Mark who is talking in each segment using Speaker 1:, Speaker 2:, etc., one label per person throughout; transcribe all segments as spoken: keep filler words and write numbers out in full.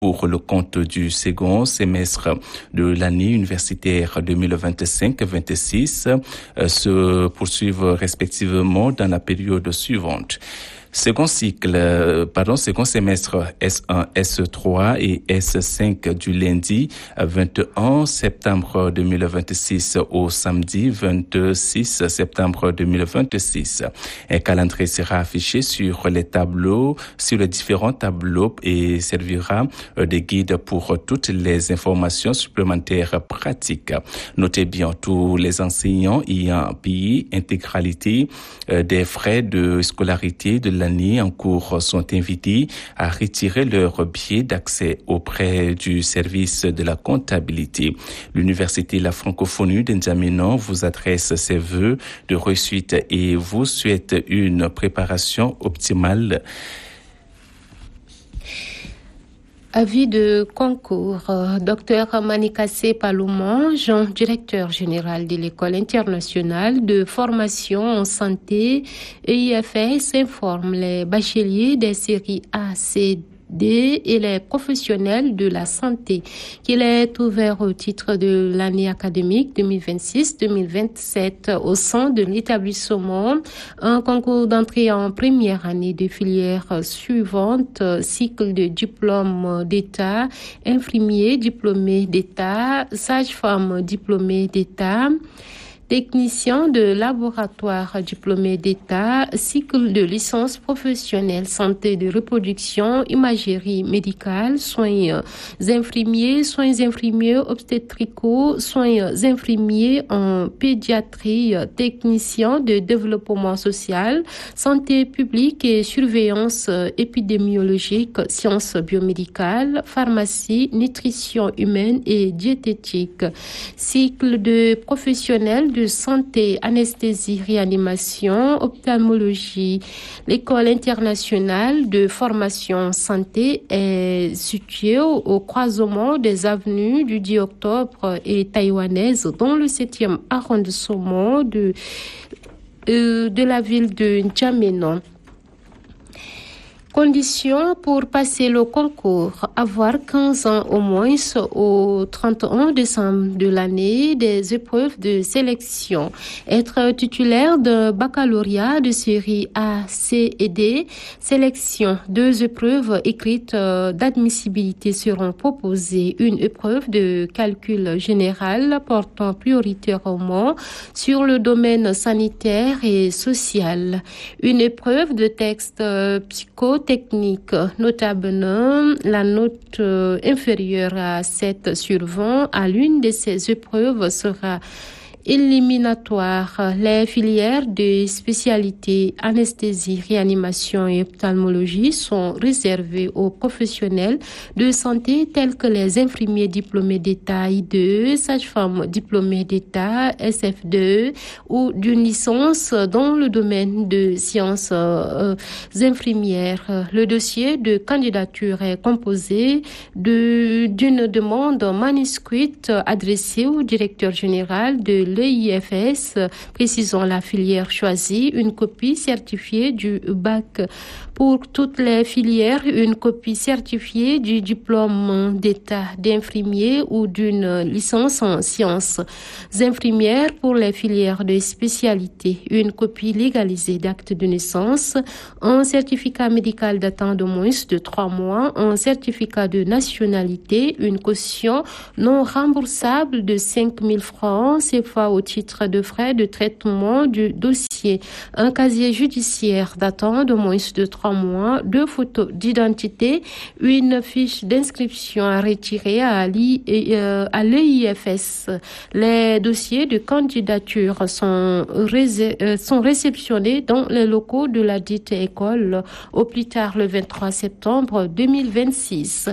Speaker 1: pour le compte du second semestre de l'année universitaire deux mille vingt-cinq vingt-six euh, se poursuivent respectivement dans la période suivante. Second cycle, euh, pardon, second semestre S un, S trois et S cinq du lundi vingt et un septembre deux mille vingt-six au samedi vingt-six septembre deux mille vingt-six. Un calendrier sera affiché sur les tableaux, sur les différents tableaux et servira de guide pour toutes les informations supplémentaires pratiques. Notez bien, tous les enseignants ayant payé intégralité des frais de scolarité de l'année en cours sont invités à retirer leur billet d'accès auprès du service de la comptabilité. L'Université La Francophonie d'Injamena vous adresse ses vœux de réussite et vous souhaite une préparation optimale.
Speaker 2: Avis de concours. Docteur Manikassé Palouman, Jean, directeur général de l'École internationale de formation en santé E I F S, informe les bacheliers des séries A, C, D et les professionnels de la santé qu'il est ouvert au titre de l'année académique deux mille vingt-six deux mille vingt-sept au sein de l'établissement un concours d'entrée en première année de filière suivante, cycle de diplôme d'État, infirmier diplômé d'État, sage-femme diplômée d'État, technicien de laboratoire diplômé d'État, cycle de licence professionnelle santé de reproduction, imagerie médicale, soins infirmiers, soins infirmiers obstétricaux, soins infirmiers en pédiatrie, technicien de développement social, santé publique et surveillance épidémiologique, sciences biomédicales, pharmacie, nutrition humaine et diététique, cycle de professionnels de santé, anesthésie, réanimation, ophtalmologie. L'École internationale de formation santé est située au, au croisement des avenues du dix octobre et taïwanaise dans le septième arrondissement de, euh, de la ville de N'Djamena. Conditions pour passer le concours. Avoir quinze ans au moins au trente et un décembre de l'année des épreuves de sélection. Être titulaire d'un baccalauréat de série A, C et D. Sélection. Deux épreuves écrites d'admissibilité seront proposées. Une épreuve de calcul général portant prioritairement sur le domaine sanitaire et social. Une épreuve de texte psycho technique, notablement la note euh, inférieure à sept sur vingt à l'une de ces épreuves sera éliminatoire. Les filières de spécialité anesthésie, réanimation et ophtalmologie sont réservées aux professionnels de santé tels que les infirmiers diplômés d'État I deux, sages-femmes diplômées d'État S F deux ou d'une licence dans le domaine de sciences euh, infirmières. Le dossier de candidature est composé de, d'une demande manuscrite adressée au directeur général de l'E I F S, précisant la filière choisie, une copie certifiée du bac. Pour toutes les filières, une copie certifiée du diplôme d'État d'infirmier ou d'une licence en sciences infirmières pour les filières de spécialité, une copie légalisée d'acte de naissance, un certificat médical datant de moins de trois mois, un certificat de nationalité, une caution non remboursable de cinq mille francs C F A au titre de frais de traitement du dossier, un casier judiciaire datant de moins de trois mois, deux photos d'identité, une fiche d'inscription à retirer à l'E I F S. Les dossiers de candidature sont, ré- sont réceptionnés dans les locaux de la dite école au plus tard le vingt-trois septembre deux mille vingt-six.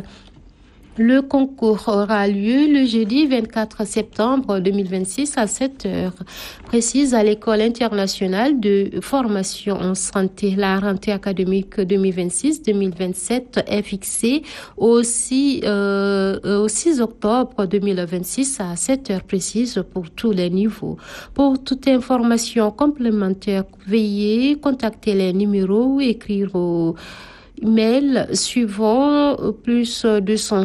Speaker 2: Le concours aura lieu le jeudi vingt-quatre septembre deux mille vingt-six à sept heures. Précise à l'École internationale de formation en santé. La rentrée académique deux mille vingt-six deux mille vingt-sept est fixée au six, euh, au six octobre deux mille vingt-six à sept heures précises pour tous les niveaux. Pour toute information complémentaire, veuillez contacter les numéros ou écrire au mail suivant plus deux cent